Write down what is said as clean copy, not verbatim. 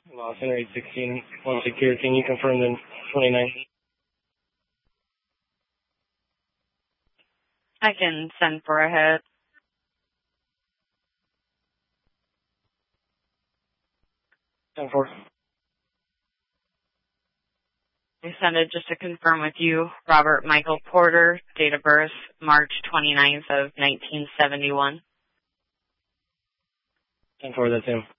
Lost Center 816, one secure. Can you confirm the 29? I can send for a hit. Send for. I send it just to confirm with you, Robert Michael Porter, date of birth, March 29th of 1971. Send for, that's him.